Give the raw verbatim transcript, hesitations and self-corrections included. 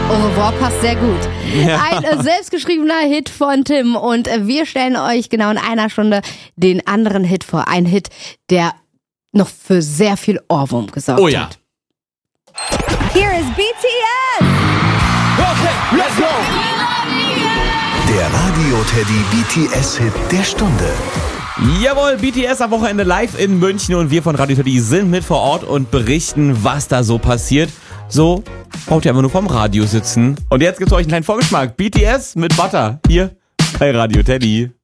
Au revoir passt sehr gut. Ja. Ein äh, selbstgeschriebener Hit von Tim und äh, wir stellen euch genau in einer Stunde den anderen Hit vor. Ein Hit, der noch für sehr viel Ohrwurm gesorgt oh, ja. hat. Here is B T S! Okay, let's go! Der Radio-Teddy B T S-Hit der Stunde. Jawohl, B T S am Wochenende live in München und wir von Radio Teddy sind mit vor Ort und berichten, was da so passiert. So braucht ihr einfach nur vorm Radio sitzen. Und jetzt gibt's euch einen kleinen Vorgeschmack. B T S mit Butter hier bei Radio Teddy.